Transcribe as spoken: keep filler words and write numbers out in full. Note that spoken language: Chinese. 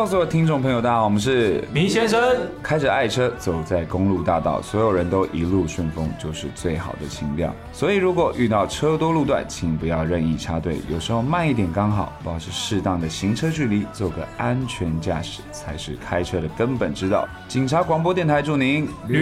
Hello， 所有听众朋友，大家好，我们是迷先生， 开着爱车走在公路大道，所有人都一路顺风，就是最好的情调。所以，如果遇到车多路段，请不要任意插队，有时候慢一点刚好，保持适当的行车距离，做个安全驾驶才是开车的根本之道。警察广播电台祝您旅